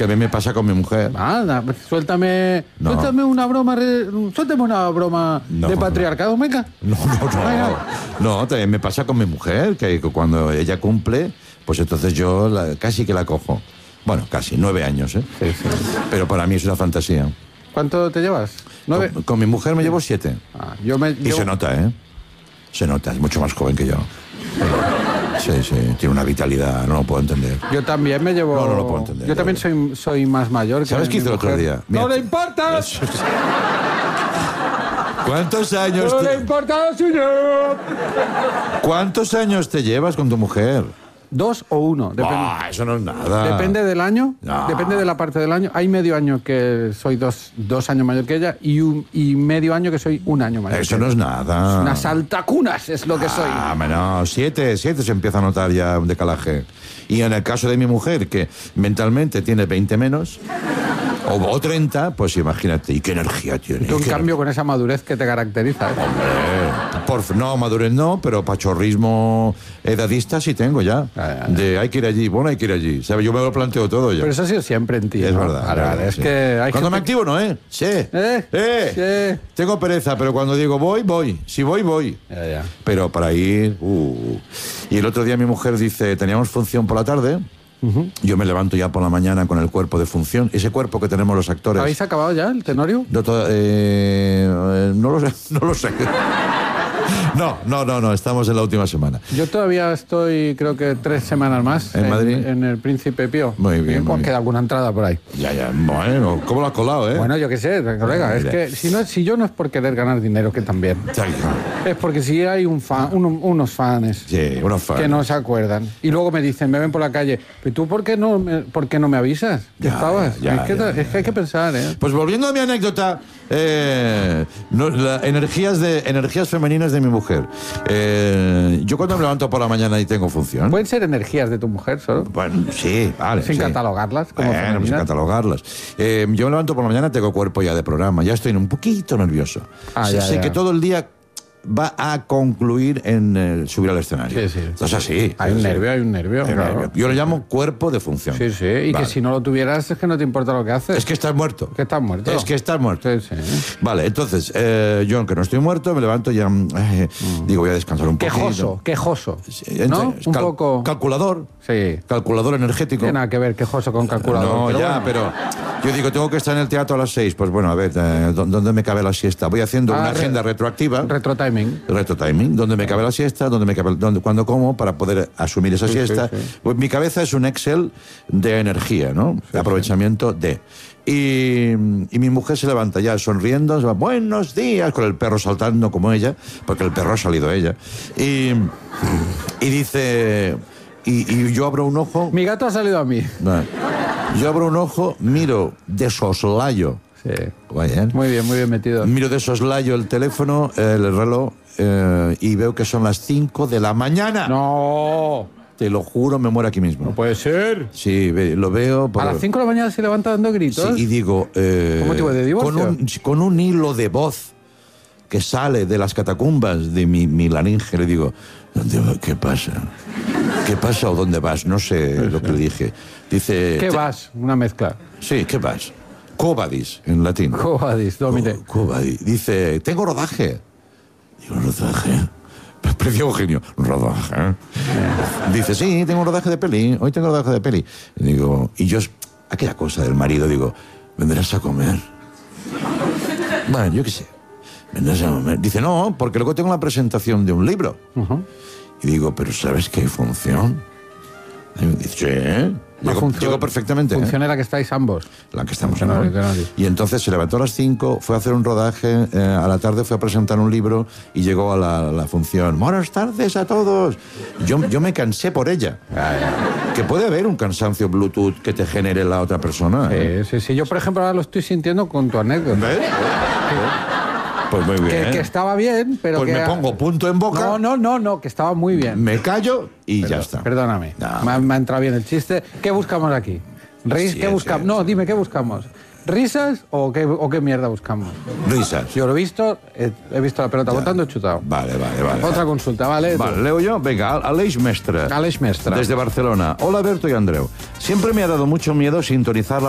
Que a mí me pasa con mi mujer. Nada, suéltame una broma, de patriarcado, venga. No, también me pasa con mi mujer, que cuando ella cumple, pues entonces yo casi que la cojo. Bueno, casi, 9 años, ¿eh? Sí. Pero para mí es una fantasía. ¿Cuánto te llevas? 9. Con mi mujer me llevo 7. Y se nota, ¿eh? Se nota, es mucho más joven que yo. Sí, tiene una vitalidad, no lo puedo entender. Yo también me llevo... No lo puedo entender. Yo también soy más mayor que ¿Sabes qué hice el otro día? ¡No le importa! ¿Cuántos años? ¡No le importa, señor! ¿Cuántos años te llevas con tu mujer? 2 o 1. Depende. Eso no es nada. Depende del año, No. depende de la parte del año. Hay medio año que soy 2 años mayor que ella y medio año que soy 1 año mayor. Eso no es nada. Unas saltacunas es lo que soy. No, 7 se empieza a notar ya un decalaje. Y en el caso de mi mujer, que mentalmente tiene 20 menos, o 30, pues imagínate, ¿y qué energía tiene? Tú, en cambio, con esa madurez que te caracteriza. No, madurez no, pero pachorrismo edadista sí tengo ya. De hay que ir allí, hay que ir allí. ¿Sabes? Yo me lo planteo todo ya. Pero eso ha sido siempre en ti. Es ¿no? verdad. Es que hay cuando gente... me activo, no, ¿eh? Sí. Sí. Tengo pereza, pero cuando digo voy. Si voy. Ya. Pero para ir... Y el otro día mi mujer dice, teníamos función por la tarde. Yo me levanto ya por la mañana con el cuerpo de función. Ese cuerpo que tenemos los actores. ¿Habéis acabado ya el tenorio? No lo sé. No, estamos en la última semana. Yo todavía estoy, creo que 3 semanas más. ¿En Madrid? En el Príncipe Pío. Muy bien. Queda alguna entrada por ahí. Ya. Bueno, ¿cómo lo has colado, eh? Bueno, yo qué sé, colega. Es que si yo no es por querer ganar dinero, que también. Es porque si hay unos fans. Sí, unos fans. Que no se acuerdan. Y luego me dicen, me ven por la calle, ¿pero tú por qué no me avisas? ¿Qué estabas? Es que hay que pensar, ¿eh? Pues volviendo a mi anécdota, energías femeninas de mi mujer. Yo cuando me levanto por la mañana y tengo función. ¿Pueden ser energías de tu mujer solo? Bueno, sí, vale. Sin catalogarlas. Como sin catalogarlas. Yo me levanto por la mañana, tengo cuerpo ya de programa, ya estoy un poquito nervioso. Sé que todo el día va a concluir en subir al escenario. Sí. Entonces así. Hay un nervio. Claro. Yo lo llamo cuerpo de función. Sí. Y que si no lo tuvieras es que no te importa lo que haces. Es que estás muerto. Que estás muerto. Es que estás muerto. Sí. Vale, entonces, yo aunque no estoy muerto, me levanto y ya digo, voy a descansar un poquito. Quejoso. ¿No? Un poco... Calculador. Sí. Calculador energético. No tiene nada que ver quejoso con calculador. Pero yo digo, tengo que estar en el teatro a las 6. Pues bueno, a ver, ¿dónde me cabe la siesta? Voy haciendo una agenda retroactiva. Retrotiming, donde me cabe la siesta, cuando como, para poder asumir esa siesta. Sí. Pues mi cabeza es un Excel de energía, ¿no? De aprovechamiento de... Y mi mujer se levanta ya sonriendo, se va, buenos días, con el perro saltando como ella, porque el perro ha salido ella. Y dice... Y yo abro un ojo... Mi gato ha salido a mí. No, yo abro un ojo, miro de soslayo. Sí. Vaya, Muy bien metido. Miro de soslayo el teléfono, el reloj, y veo que son las 5 de la mañana. ¡No! Te lo juro, me muero aquí mismo. No puede ser. Sí, lo veo... A las 5 de la mañana se levanta dando gritos. Sí, y digo... ¿Con motivo de divorcio? Con un hilo de voz que sale de las catacumbas de mi laringe, le digo, ¿qué pasa? ¿Qué pasa o dónde vas? No sé lo que le dije. Dice... ¿Qué vas? Una mezcla. Sí, ¿qué vas? Quo vadis, en latín. Quo vadis, domine. Quo vadis. Dice, tengo rodaje. Digo, ¿rodaje? Precio Eugenio, rodaje. Dice, sí, tengo un rodaje de peli. Hoy tengo rodaje de peli. Y digo, y yo, aquella cosa del marido, digo, ¿vendrás a comer? Bueno, yo qué sé. ¿Vendrás a comer? Dice, no, porque luego tengo la presentación de un libro. Y digo, ¿pero sabes qué función? Y dice, sí. Llegó perfectamente. Función la que estáis ambos. La que estamos en hoy. Y entonces se levantó a las 5, fue a hacer un rodaje, a la tarde fue a presentar un libro y llegó a la función. Buenas tardes a todos. Yo me cansé por ella. Que puede haber un cansancio Bluetooth que te genere la otra persona. Sí. Yo, por ejemplo, ahora lo estoy sintiendo con tu anécdota. ¿Ves? Pues muy bien. Que estaba bien, pero pues me pongo punto en boca. No, que estaba muy bien. Me callo y ya está. Perdóname. No. Me ha entrado bien el chiste. ¿Qué buscamos aquí? ¿Qué buscamos? No, dime, ¿qué buscamos? ¿Risas o qué mierda buscamos? Risas. Yo lo he visto, he visto la pelota botando, he chutado. Vale. Otra consulta, ¿vale? Vale, leo yo. Venga, Aleix Mestre. Aleix Mestre. Desde Barcelona. Hola, Berto y Andreu. Siempre me ha dado mucho miedo sintonizar la